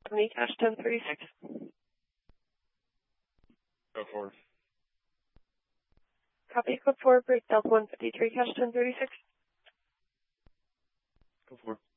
120, cash 1036. Go forward. Copy, code 4, break Delta 153, cash 1036. Go forward.